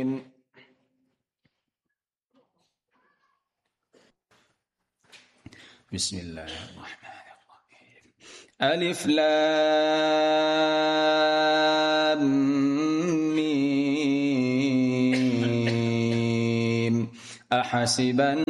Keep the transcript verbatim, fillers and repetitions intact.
بسم الله الرحمن الرحيم. ألف لام ميم أحسب